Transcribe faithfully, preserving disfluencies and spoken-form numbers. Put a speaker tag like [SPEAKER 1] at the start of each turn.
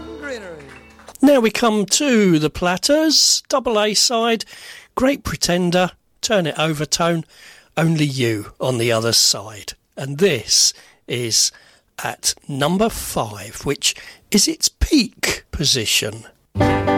[SPEAKER 1] garden greenery.
[SPEAKER 2] Now we come to the Platters, double A side, Great Pretender, Turn It Overtone, Only You on the other side. And this is at number five, which is its peak position.